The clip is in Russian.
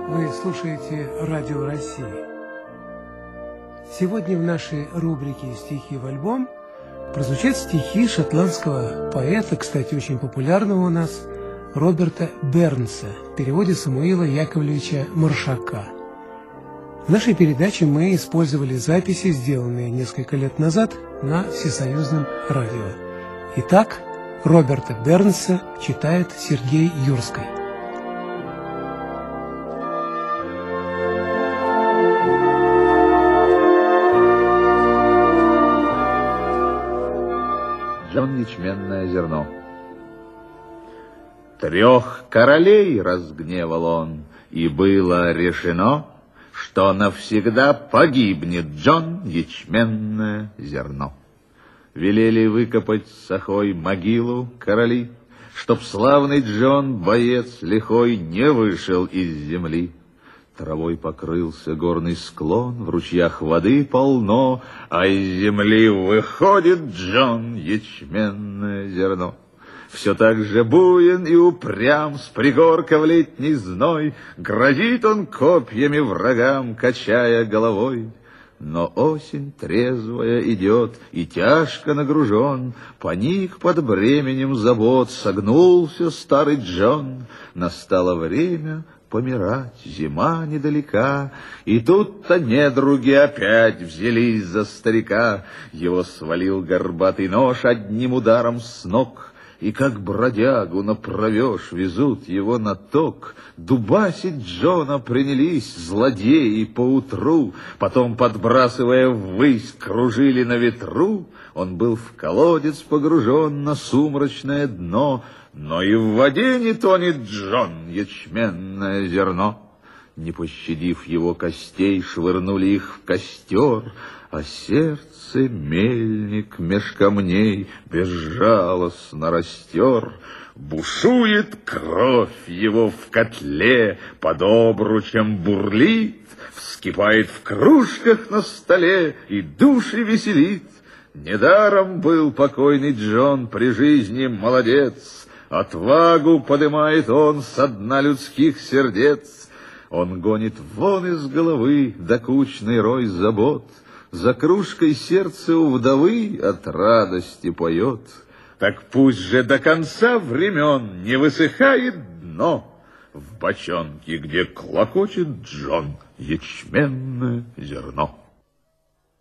Вы слушаете Радио России. Сегодня в нашей рубрике «Стихи в альбом» прозвучат стихи шотландского поэта, кстати, очень популярного у нас, Роберта Бернса, в переводе Самуила Яковлевича Маршака. В нашей передаче мы использовали записи, сделанные несколько лет назад на Всесоюзном радио. Итак, Роберта Бернса читает Сергей Юрский. Джон ячменное зерно. 3 королей разгневал он, и было решено, что навсегда погибнет Джон ячменное зерно. Велели выкопать сахой могилу короли, чтоб славный Джон, боец лихой, не вышел из земли. Травой покрылся горный склон, в ручьях воды полно, а из земли выходит Джон ячменное зерно. Все так же буен и упрям, с пригорка в летний зной, грозит он копьями врагам, качая головой. Но осень трезвая идет, и тяжко нагружен, поник под бременем забот, согнулся старый Джон. Настало время помирать, зима недалека, и тут-то недруги опять взялись за старика. Его свалил горбатый нож одним ударом с ног, и как бродягу направешь, везут его на ток. Дубасить Джона принялись злодеи поутру, потом, подбрасывая ввысь, кружили на ветру. Он был в колодец погружен на сумрачное дно, но и в воде не тонет Джон ячменное зерно. Не пощадив его костей, швырнули их в костер, а сердце мельник меж камней безжалостно растер. Бушует кровь его в котле, под обручем бурлит, вскипает в кружках на столе и души веселит. Недаром был покойный Джон при жизни молодец, отвагу подымает он со дна людских сердец. Он гонит вон из головы докучный рой забот, за кружкой сердце у вдовы от радости поет. Так пусть же до конца времен не высыхает дно в бочонке, где клокочет Джон ячменное зерно.